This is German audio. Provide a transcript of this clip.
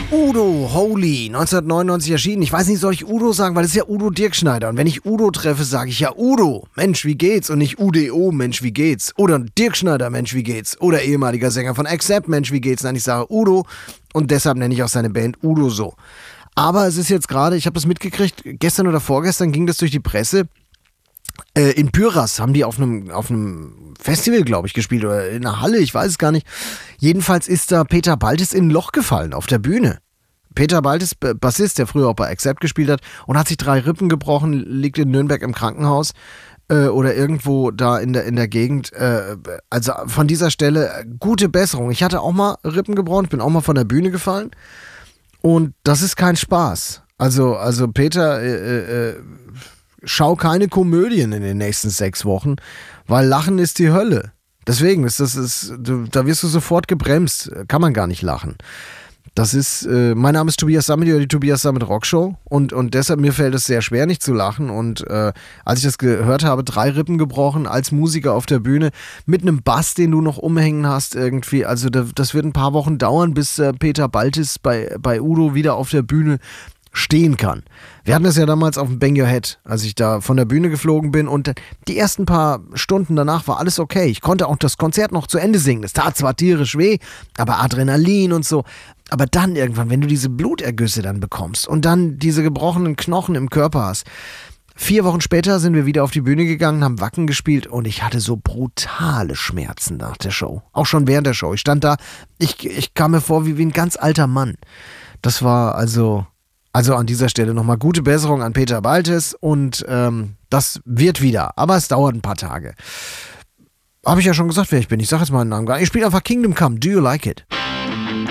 Udo, Holy, 1999 erschienen. Ich weiß nicht, soll ich Udo sagen, weil es ist ja Udo Dirkschneider. Und wenn ich Udo treffe, sage ich ja Udo, Mensch, wie geht's? Und nicht UDO, Mensch, wie geht's? Oder Dirkschneider, Mensch, wie geht's? Oder ehemaliger Sänger von Accept, Mensch, wie geht's? Nein, ich sage Udo und deshalb nenne ich auch seine Band Udo so. Aber es ist jetzt gerade, ich habe das mitgekriegt, gestern oder vorgestern ging das durch die Presse. In Pyras haben die auf einem Festival, glaube ich, gespielt oder in einer Halle, ich weiß es gar nicht. Jedenfalls ist da Peter Baltes in ein Loch gefallen auf der Bühne. Peter Baltes, Bassist, der früher auch bei Accept gespielt hat und hat sich 3 Rippen gebrochen, liegt in Nürnberg im Krankenhaus oder irgendwo da in der Gegend. Also von dieser Stelle gute Besserung. Ich hatte auch mal Rippen gebrochen, ich bin auch mal von der Bühne gefallen und das ist kein Spaß. Also Peter, schau keine Komödien in den nächsten 6 Wochen, weil Lachen ist die Hölle. Deswegen da wirst du sofort gebremst, kann man gar nicht lachen. Das ist, mein Name ist Tobias Sammet, die Tobias Sammet Rockshow und deshalb mir fällt es sehr schwer, nicht zu lachen und als ich das gehört habe, 3 Rippen gebrochen als Musiker auf der Bühne mit einem Bass, den du noch umhängen hast irgendwie, also das wird ein paar Wochen dauern, bis Peter Baltes bei Udo wieder auf der Bühne stehen kann. Wir hatten das ja damals auf dem Bang Your Head, als ich da von der Bühne geflogen bin und die ersten paar Stunden danach war alles okay. Ich konnte auch das Konzert noch zu Ende singen. Es tat zwar tierisch weh, aber Adrenalin und so. Aber dann irgendwann, wenn du diese Blutergüsse dann bekommst und dann diese gebrochenen Knochen im Körper hast. 4 Wochen später sind wir wieder auf die Bühne gegangen, haben Wacken gespielt und ich hatte so brutale Schmerzen nach der Show. Auch schon während der Show. Ich stand da, ich kam mir vor wie ein ganz alter Mann. Das war also an dieser Stelle nochmal gute Besserung an Peter Baltes und das wird wieder, aber es dauert ein paar Tage. Habe ich ja schon gesagt, wer ich bin. Ich sage jetzt mal einen Namen. Ich spiele einfach Kingdom Come. Do you like it?